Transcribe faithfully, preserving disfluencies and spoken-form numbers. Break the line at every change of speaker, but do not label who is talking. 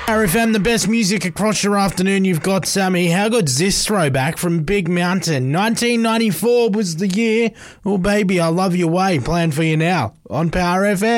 R F M, the best music across your afternoon. You've got Sammy. How good's this throwback from Big Mountain? nineteen ninety-four was the year. Oh, baby, I love your way. Playing for you now on Power F M.